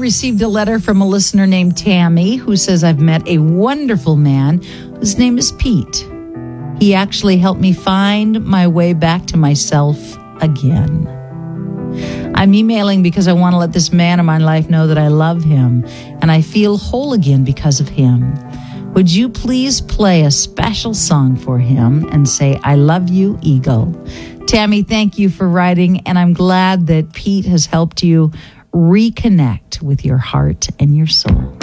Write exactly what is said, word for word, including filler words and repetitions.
received a letter from a listener named Tammy who says, I've met a wonderful man whose name is Pete. He actually helped me find my way back to myself again. I'm emailing because I want to let this man in my life know that I love him and I feel whole again because of him. Would you please play a special song for him and say, I love you, Eagle? Tammy, thank you for writing, and I'm glad that Pete has helped you reconnect with your heart and your soul.